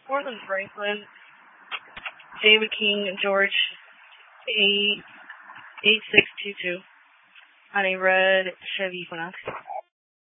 Portland Franklin, David King, George 8622 on a red Chevy Equinox.